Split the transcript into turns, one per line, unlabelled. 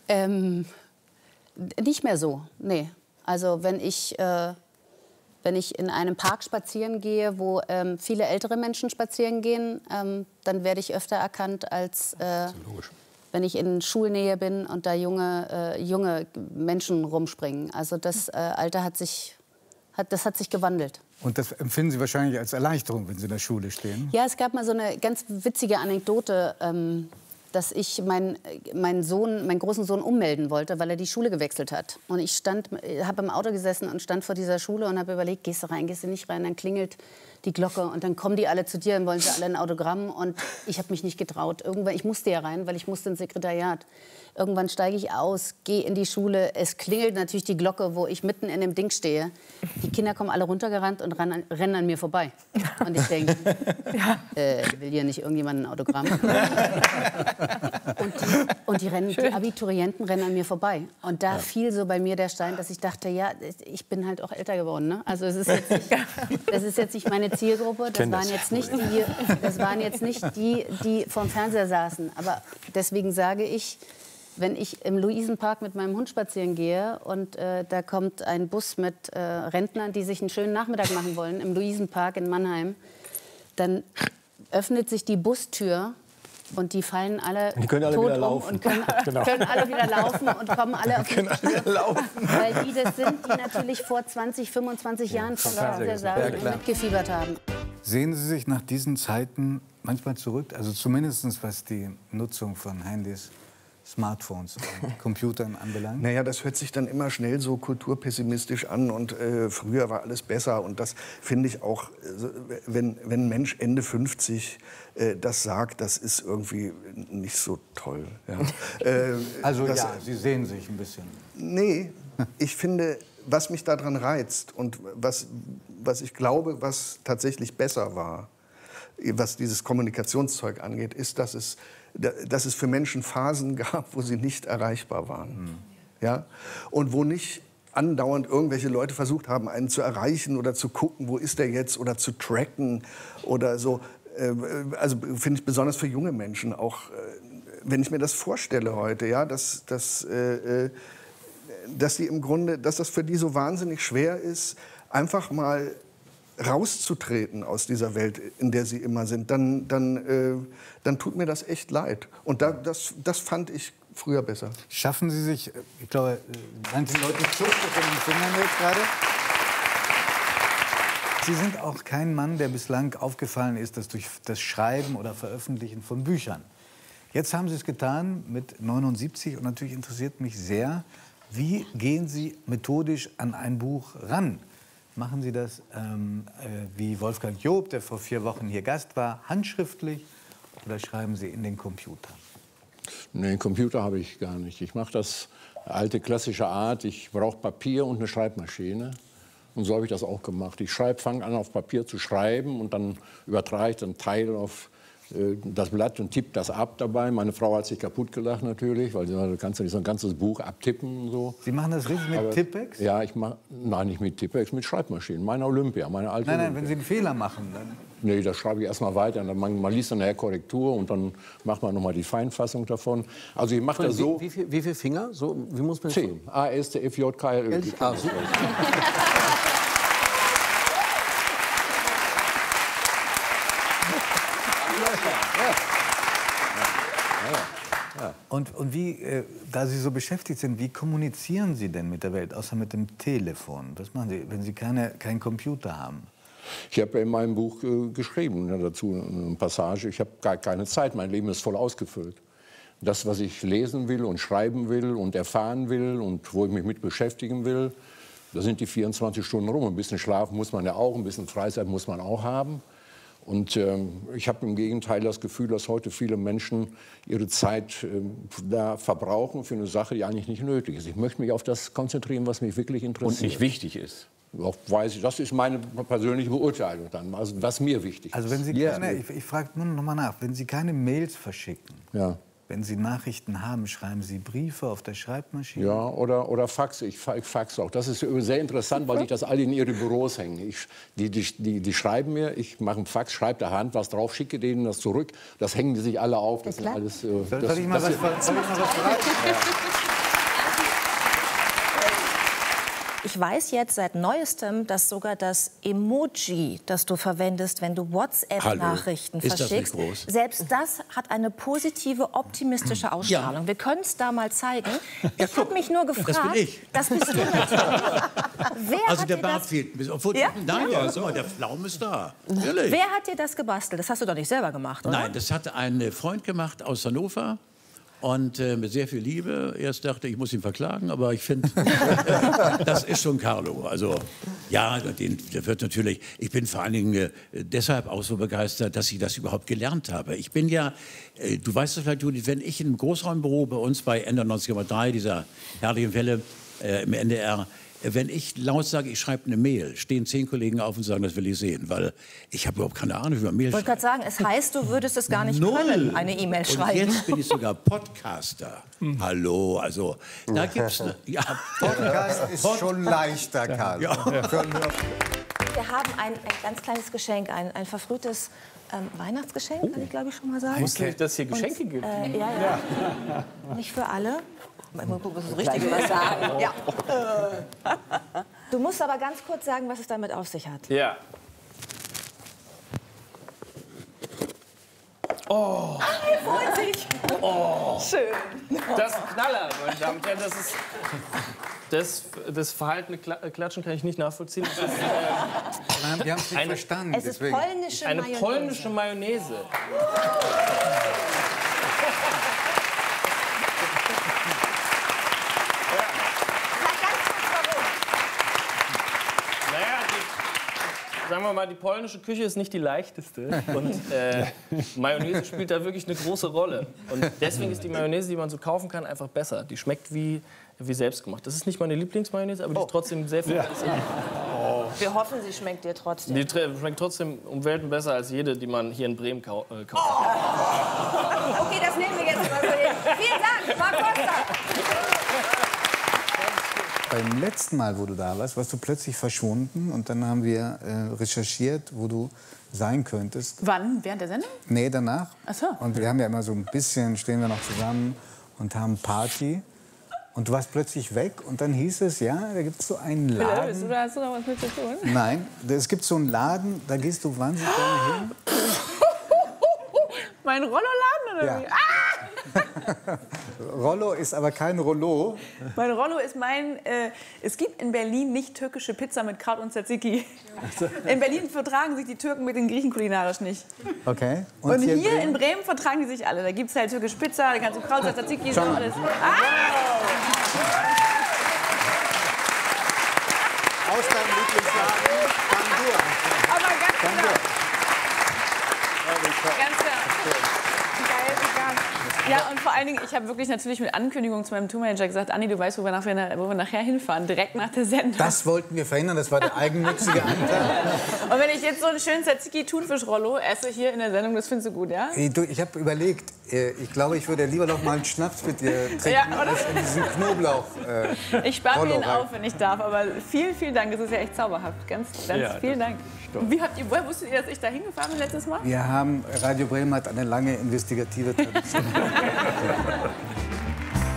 Nicht mehr so, nee. Also wenn ich in einem Park spazieren gehe, wo viele ältere Menschen spazieren gehen, dann werde ich öfter erkannt, als wenn ich in Schulnähe bin und da junge Menschen rumspringen. Also das Alter hat sich gewandelt.
Und das empfinden Sie wahrscheinlich als Erleichterung, wenn Sie in der Schule stehen?
Ja, es gab mal so eine ganz witzige Anekdote, dass ich meinen großen Sohn ummelden wollte, weil er die Schule gewechselt hat. Und ich habe im Auto gesessen und stand vor dieser Schule und habe überlegt, gehst du rein, gehst du nicht rein, dann klingelt die Glocke und dann kommen die alle zu dir und wollen sie alle ein Autogramm. Und ich habe mich nicht getraut. Irgendwann, ich musste ja rein, weil ich musste ins Sekretariat. Irgendwann steige ich aus, gehe in die Schule. Es klingelt natürlich die Glocke, wo ich mitten in dem Ding stehe. Die Kinder kommen alle runtergerannt und rennen an mir vorbei. Und ich denke, will hier nicht irgendjemand ein Autogramm? Und die Abiturienten rennen an mir vorbei. Und da fiel so bei mir der Stein, dass ich dachte, ja, ich bin halt auch älter geworden. Ne? Also das ist jetzt nicht meine Zielgruppe. Das waren jetzt nicht die vorm Fernseher saßen. Aber deswegen sage ich, wenn ich im Luisenpark mit meinem Hund spazieren gehe und da kommt ein Bus mit Rentnern, die sich einen schönen Nachmittag machen wollen, im Luisenpark in Mannheim, dann öffnet sich die Bustür und die fallen alle tot um und können alle wieder laufen und kommen alle auf mich zu. Weil die das sind, die natürlich vor 20, 25 Jahren vom Fernseher saßen und mitgefiebert haben.
Sehen Sie sich nach diesen Zeiten manchmal zurück? Also zumindest was die Nutzung von Handys, Smartphones und Computern anbelangt?
Naja, das hört sich dann immer schnell so kulturpessimistisch an und früher war alles besser. Und das finde ich auch, wenn ein Mensch Ende 50 das sagt, das ist irgendwie nicht so toll. Ja.
Also ja, Sie sehen sich ein bisschen.
Nee, ich finde, was mich daran reizt und was ich glaube, was tatsächlich besser war, was dieses Kommunikationszeug angeht, ist, dass es für Menschen Phasen gab, wo sie nicht erreichbar waren. Ja? Und wo nicht andauernd irgendwelche Leute versucht haben, einen zu erreichen oder zu gucken, wo ist der jetzt, oder zu tracken oder so. Also finde ich besonders für junge Menschen auch, wenn ich mir das vorstelle heute, ja, dass die im Grunde, dass das für die so wahnsinnig schwer ist, einfach mal rauszutreten aus dieser Welt, in der sie immer sind, dann tut mir das echt leid. Und das fand ich früher besser.
Schaffen Sie sich, ich glaube, manche Leute zucken in den Fingern jetzt gerade. Sie sind auch kein Mann, der bislang aufgefallen ist, dass durch das Schreiben oder Veröffentlichen von Büchern. Jetzt haben Sie es getan mit 79 und natürlich interessiert mich sehr, wie gehen Sie methodisch an ein Buch ran? Machen Sie das wie Wolfgang Job, der vor 4 Wochen hier Gast war, handschriftlich, oder schreiben Sie in den Computer?
Nee, den Computer habe ich gar nicht. Ich mache das alte klassische Art. Ich brauche Papier und eine Schreibmaschine. Und so habe ich das auch gemacht. Ich fange an, auf Papier zu schreiben und dann übertrage ich einen Teil auf das Blatt und tippe das ab dabei. Meine Frau hat sich kaputt gelacht natürlich, weil sie sagt, du kannst ja nicht so ein ganzes Buch abtippen und so.
Sie machen das richtig mit Tippex?
Ja, nein, nicht mit Tippex, mit Schreibmaschinen. Meine Olympia, meine alte
Nein,
Olympia.
wenn Sie einen Fehler machen, dann...
Nee, das schreibe ich erst mal weiter. Man liest dann nachher Korrektur und dann macht man noch mal die Feinfassung davon. Also ich mache das so...
Wie viele Finger? So, wie muss man
10. A, S, T, F, J, K, L, Ö.
Ah, super.
Und wie, da Sie so beschäftigt sind, wie kommunizieren Sie denn mit der Welt, außer mit dem Telefon? Was machen Sie, wenn Sie keinen Computer haben?
Ich habe in meinem Buch geschrieben, dazu eine Passage, ich habe gar keine Zeit, mein Leben ist voll ausgefüllt. Das, was ich lesen will und schreiben will und erfahren will und wo ich mich mit beschäftigen will, da sind die 24 Stunden rum. Ein bisschen Schlaf muss man ja auch, ein bisschen Freizeit muss man auch haben. Und ich habe im Gegenteil das Gefühl, dass heute viele Menschen ihre Zeit da verbrauchen für eine Sache, die eigentlich nicht nötig ist. Ich möchte mich auf das konzentrieren, was mich wirklich interessiert.
Und nicht wichtig ist.
Auch weiß ich, das ist meine persönliche Beurteilung dann, also was mir wichtig ist.
Also wenn Sie ich frage nur noch mal nach, wenn Sie keine Mails verschicken,
ja.
Wenn Sie Nachrichten haben, schreiben Sie Briefe auf der Schreibmaschine?
Ja, oder Faxe. Ich faxe auch. Das ist sehr interessant, weil ich das alle in ihre Büros hänge. Die schreiben mir, ich mache einen Fax, schreibe der Hand was drauf, schicke denen das zurück. Das hängen die sich alle auf. Das sind alles,
soll ich mal was schreiben? Ja.
Ich weiß jetzt seit Neuestem, dass sogar das Emoji, das du verwendest, wenn du WhatsApp-Nachrichten verschickst, selbst das hat eine positive, optimistische Ausstrahlung. Wir können es da mal zeigen. Ich habe mich nur gefragt,
das bin ich.
Das bist du natürlich.
Also der Bart fehlt ein bisschen. Obwohl, nein, der Pflaum ist da. Ehrlich.
Wer hat dir das gebastelt? Das hast du doch nicht selber gemacht, oder?
Nein, das hat ein Freund gemacht aus Hannover. Und mit sehr viel Liebe. Erst dachte ich, muss ihn verklagen, aber ich finde, das ist schon Carlo. Also ja, der wird natürlich. Ich bin vor allen Dingen deshalb auch so begeistert, dass ich das überhaupt gelernt habe. Ich bin ja, du weißt es vielleicht, Judith, wenn ich in einem Großraumbüro bei uns bei Ende 1903, dieser herrlichen Welle im NDR, wenn ich laut sage, ich schreibe eine Mail, stehen 10 Kollegen auf und sagen, das will ich sehen, weil ich habe überhaupt keine Ahnung, wie man Mail schreibt.
Ich wollte gerade sagen, es heißt, du würdest es gar nicht können, eine E-Mail schreiben.
Und jetzt bin ich sogar Podcaster. Hallo, also da gibt's ja.
Podcast ist schon leichter, Karl.
Wir haben ein ganz kleines Geschenk, ein verfrühtes Weihnachtsgeschenk, kann ich glaube ich schon mal sagen.
Wusstest du nicht, dass es hier Geschenke gibt?
Ja. Nicht für alle. Mal gucken, was das Richtige was sagen. Ja. Du musst aber ganz kurz sagen, was es damit auf sich hat.
Ja. Oh.
Er freut sich.
Oh.
Schön.
Das ist ein Knaller, meine Damen und Herren. Das verhaltene Klatschen kann ich nicht nachvollziehen. Das ist,
wir haben es nicht verstanden.
Es ist polnische
eine
Mayonnaise.
polnische Mayonnaise. Sagen wir mal, die polnische Küche ist nicht die leichteste und Mayonnaise spielt da wirklich eine große Rolle. Und deswegen ist die Mayonnaise, die man so kaufen kann, einfach besser. Die schmeckt wie selbstgemacht. Das ist nicht meine Lieblingsmayonnaise, aber die ist trotzdem sehr viel besser.
Wir hoffen, sie schmeckt dir trotzdem.
Die schmeckt trotzdem um Welten besser als jede, die man hier in Bremen kauft.
Okay, das nehmen wir jetzt mal. Vielen Dank, Marc Costa.
Beim letzten Mal, wo du da warst du plötzlich verschwunden und dann haben wir recherchiert, wo du sein könntest.
Wann? Während der Sendung?
Nee, danach.
Ach so.
Und wir haben ja immer so ein bisschen, stehen wir noch zusammen und haben Party. Und du warst plötzlich weg und dann hieß es, ja, da gibt es so einen Laden.
Oder hast du noch was mit zu tun?
Nein, es gibt so einen Laden, da gehst du wahnsinnig gerne hin.
Mein Rollo-Laden oder
Ja.
wie?
Rollo ist aber kein Rollo.
Mein Rollo ist es gibt in Berlin nicht türkische Pizza mit Kraut und Tzatziki. In Berlin vertragen sich die Türken mit den Griechen kulinarisch nicht.
Okay.
Und hier in Bremen vertragen die sich alle. Da gibt es halt türkische Pizza, da kannst du Kraut, Tzatziki, so alles.
Aus deinem Lieblingsladen, Bandur.
Aber ganz klar. Ganz klar. Geil, vegan. Ja, und vor allen Dingen, ich habe wirklich natürlich mit Ankündigung zu meinem Tourmanager gesagt, Anni, du weißt, wo wir nachher hinfahren, direkt nach der Sendung.
Das wollten wir verhindern, das war der eigennützige Anteil.
Und wenn ich jetzt so einen schönen Tzatziki-Thunfisch-Rollo esse hier in der Sendung, das findest du gut, ja?
Ich habe überlegt, ich glaube, ich würde lieber noch mal einen Schnaps mit dir trinken,
Ja, oder?
als in diesen Knoblauch.
Ich spare mir
Rollo
den
rein.
auf, wenn ich darf, aber vielen, vielen Dank, das ist ja echt zauberhaft. Ganz vielen Dank. Woher wusstet ihr, dass ich da hingefahren bin letztes Mal?
Wir haben, Radio Bremen hat eine lange investigative Tradition.